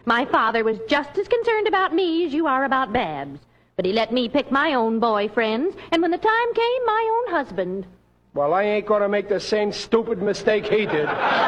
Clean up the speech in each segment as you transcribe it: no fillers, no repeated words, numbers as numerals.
My father was just as concerned about me as you are about Babs. But he let me pick my own boyfriends, and when the time came, my own husband. Well, I ain't gonna make the same stupid mistake he did.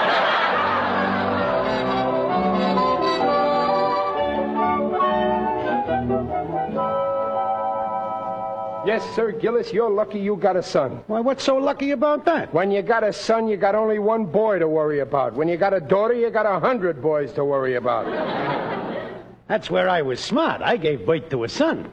Yes, sir, Gillis, you're lucky you got a son. Why, what's so lucky about that? When you got a son, you got only one boy to worry about. When you got a daughter, you got 100 boys to worry about. That's where I was smart. I gave birth to a son.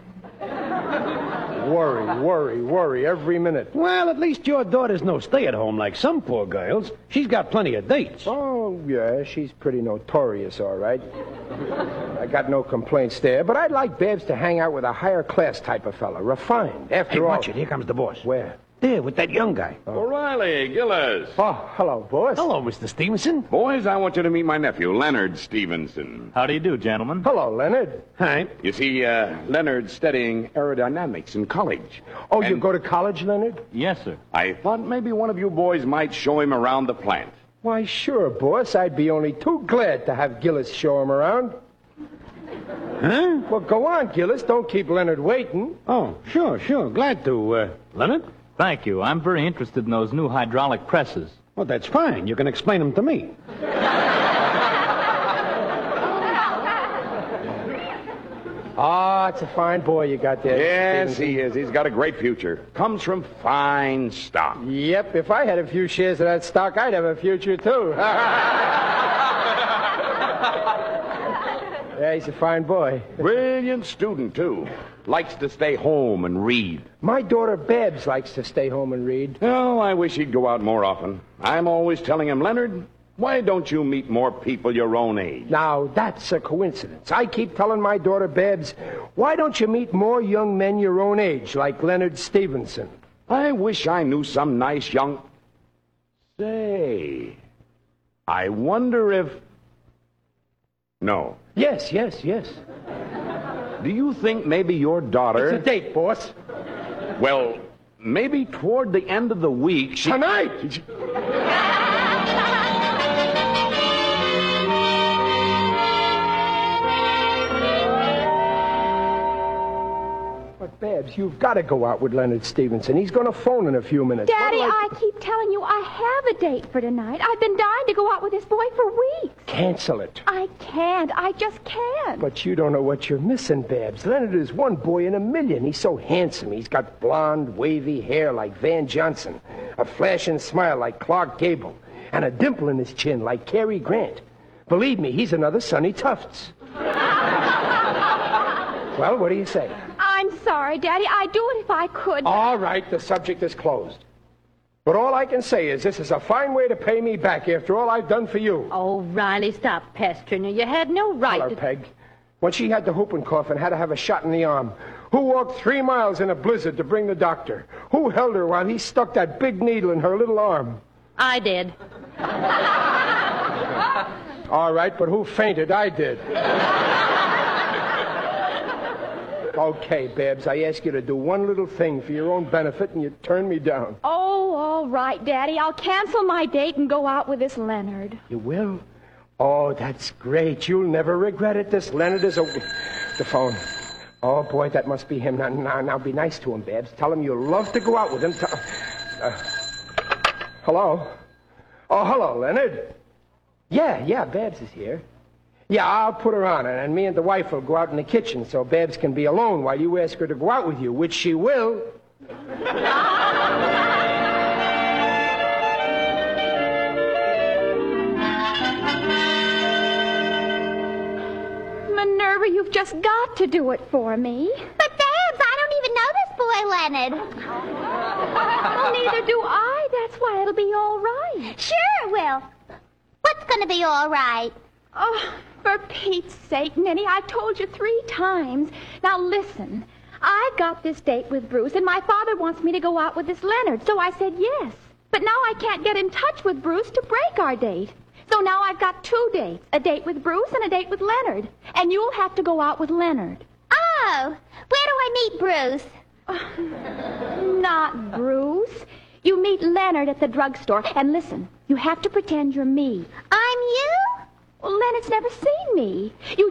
Worry every minute. Well, at least your daughter's no stay-at-home like some poor girls. She's got plenty of dates. Oh, yeah, she's pretty notorious, all right. I got no complaints there, but I'd like Babs to hang out with a higher class type of fella, refined. After all... Watch it. Here comes the boss. Where? There, with that young guy. O'Reilly, Gillis. Oh, hello, boss. Hello, Mr. Stevenson. Boys, I want you to meet my nephew, Leonard Stevenson. How do you do, gentlemen? Hello, Leonard. Hi. You see, Leonard's studying aerodynamics in college. Oh, you go to college, Leonard? Yes, sir. I thought maybe one of you boys might show him around the plant. Why, sure, boss. I'd be only too glad to have Gillis show him around. Huh? Well, go on, Gillis. Don't keep Leonard waiting. Oh, sure. Glad to, Leonard. Thank you. I'm very interested in those new hydraulic presses. Well, that's fine. You can explain them to me. Ah, it's a fine boy you got there. Yes, Stevenson. he is. He's got a great future. Comes from fine stock. Yep, if I had a few shares of that stock, I'd have a future, too. Yeah, he's a fine boy. Brilliant student, too. Likes to stay home and read. My daughter Babs likes to stay home and read. Oh, I wish he'd go out more often. I'm always telling him, Leonard, why don't you meet more people your own age? Now, that's a coincidence. I keep telling my daughter Babs, why don't you meet more young men your own age, like Leonard Stevenson? I wish I knew some nice young... Say, I wonder if... No. Yes. Do you think maybe your daughter... It's a date, boss. Well, maybe toward the end of the week she... Tonight! But, Babs, you've got to go out with Leonard Stevenson. He's going to phone in a few minutes. Daddy, I keep telling you I have a date for tonight. I've been dying to go out with this boy for weeks. Cancel it. I can't. I just can't. But you don't know what you're missing, Babs. Leonard is one boy in a million. He's so handsome. He's got blonde, wavy hair like Van Johnson, a flashing smile like Clark Gable, and a dimple in his chin like Cary Grant. Believe me, he's another Sonny Tufts. Well, what do you say? I'm sorry, Daddy. I'd do it if I could. All right, the subject is closed. But all I can say is this is a fine way to pay me back after all I've done for you. Oh, Riley, stop pestering her. You had no right Tell her, to... Peg. When she had the whooping cough and had to have a shot in the arm, who walked 3 miles in a blizzard to bring the doctor? Who held her while he stuck that big needle in her little arm? I did. All right, but who fainted? I did. Okay, Babs, I ask you to do one little thing for your own benefit, and you turn me down. Oh, all right, Daddy. I'll cancel my date and go out with this Leonard. You will? Oh, that's great. You'll never regret it. This Leonard is a... The phone. Oh, boy, that must be him. Now, be nice to him, Babs. Tell him you'll love to go out with him. Hello? Oh, hello, Leonard. Yeah, Babs is here. Yeah, I'll put her on, and me and the wife will go out in the kitchen so Babs can be alone while you ask her to go out with you, which she will. Minerva, you've just got to do it for me. But, Babs, I don't even know this boy, Leonard. Well, neither do I. That's why it'll be all right. Sure it will. What's going to be all right? Oh, for Pete's sake, Nenny, I've told you 3 times. Now, listen. I got this date with Bruce, and my father wants me to go out with this Leonard, so I said yes. But now I can't get in touch with Bruce to break our date. So now I've got 2 dates, a date with Bruce and a date with Leonard. And you'll have to go out with Leonard. Oh, where do I meet Bruce? Not Bruce. You meet Leonard at the drugstore, and listen, you have to pretend you're me. I'm you? Well, Leonard's never seen me. You